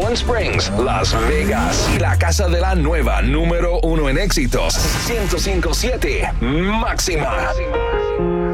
Palm Springs, Las Vegas y la casa de la nueva número 1 en éxitos, 105.7 Máxima.